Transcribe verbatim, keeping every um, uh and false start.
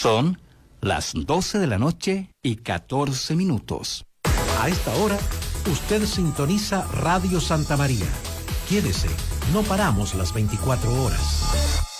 Son las doce de la noche y catorce minutos. A esta hora, usted sintoniza Radio Santa María. Quédese, no paramos las veinticuatro horas.